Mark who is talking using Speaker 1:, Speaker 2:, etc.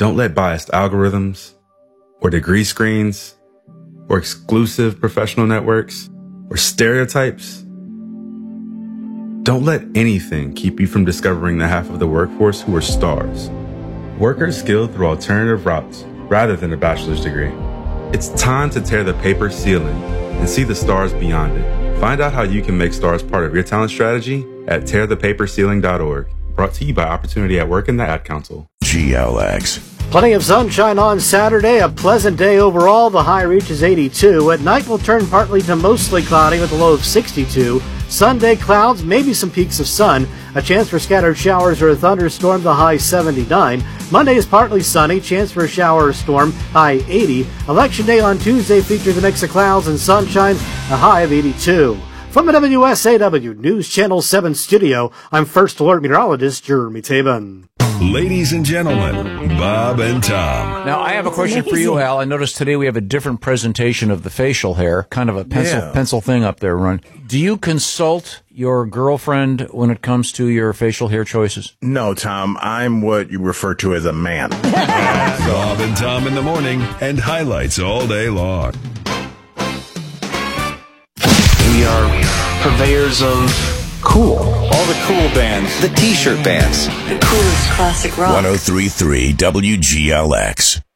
Speaker 1: Don't let biased algorithms or degree screens or exclusive professional networks or stereotypes. Don't let anything keep you from discovering the half of the workforce who are stars. Workers skilled through alternative routes rather than a bachelor's degree. It's time to tear the paper ceiling and see the stars beyond it. Find out how you can make stars part of your talent strategy at tearthepaperceiling.org. Brought to you by Opportunity at Work and the Ad Council.
Speaker 2: GLX.
Speaker 3: Plenty of sunshine on Saturday, a pleasant day overall. The high reaches 82. At night will turn partly to mostly cloudy with a low of 62. Sunday clouds, maybe some peaks of sun. A chance for scattered showers or a thunderstorm, the high 79. Monday is partly sunny, chance for a shower or storm, high 80. Election day on Tuesday features a mix of clouds and sunshine, a high of 82. From the WSAW News Channel 7 studio, I'm First Alert Meteorologist Jeremy Tabin.
Speaker 2: Ladies and gentlemen, Bob and Tom.
Speaker 4: Now, I have a question for you, Al. I noticed today we have a different presentation of the facial hair, kind of a pencil thing up there, Ron. Do you consult your girlfriend when it comes to your facial hair choices?
Speaker 5: No, Tom. I'm what you refer to as a man.
Speaker 2: Bob and Tom in the morning and highlights all day long.
Speaker 6: We are purveyors of cool. All the cool bands. The T-shirt bands.
Speaker 7: The coolest classic rock.
Speaker 2: 103.3 WGLX.